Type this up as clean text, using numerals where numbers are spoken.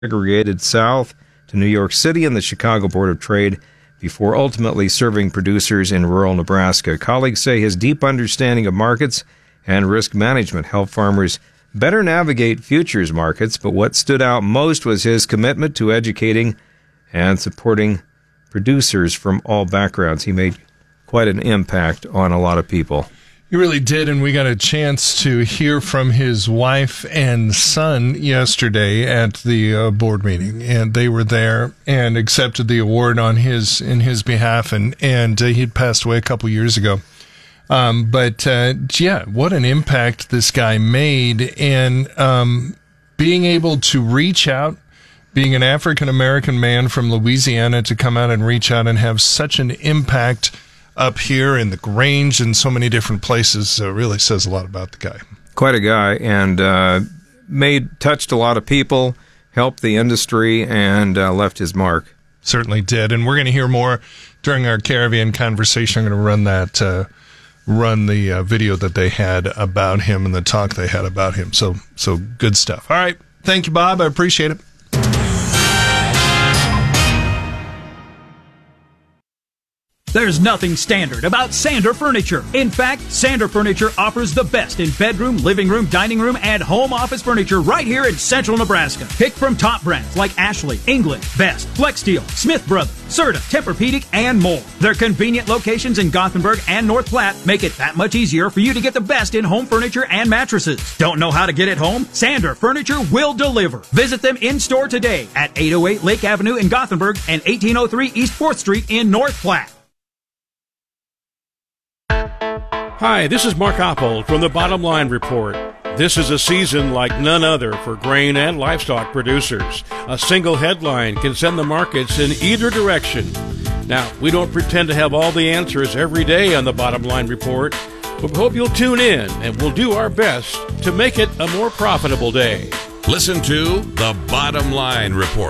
segregated south to New York City and the Chicago Board of Trade before ultimately serving producers in rural Nebraska. Colleagues say his deep understanding of markets and risk management helped farmers better navigate futures markets, but what stood out most was his commitment to educating and supporting producers from all backgrounds. He made quite an impact on a lot of people. He really did, and we got a chance to hear from his wife and son yesterday at the board meeting, and they were there and accepted the award in his behalf, and he'd passed away a couple years ago. But what an impact this guy made, and being able to reach out, being an African-American man from Louisiana, to come out and reach out and have such an impact up here in the Grange and so many different places really says a lot about the guy. Quite a guy, and touched a lot of people, helped the industry, and left his mark. Certainly did, and we're going to hear more during our caravan conversation. I'm going to run the video that they had about him and the talk they had about him. So good stuff. All right, thank you, Bob. I appreciate it. There's nothing standard about Sander Furniture. In fact, Sander Furniture offers the best in bedroom, living room, dining room, and home office furniture right here in central Nebraska. Pick from top brands like Ashley, England, Best, Flexsteel, Smith Brothers, Serta, Tempur-Pedic, and more. Their convenient locations in Gothenburg and North Platte make it that much easier for you to get the best in home furniture and mattresses. Don't know how to get it home? Sander Furniture will deliver. Visit them in-store today at 808 Lake Avenue in Gothenburg and 1803 East 4th Street in North Platte. Hi, this is Mark Oppold from the Bottom Line Report. This is a season like none other for grain and livestock producers. A single headline can send the markets in either direction. Now, we don't pretend to have all the answers every day on the Bottom Line Report, but we hope you'll tune in and we'll do our best to make it a more profitable day. Listen to the Bottom Line Report.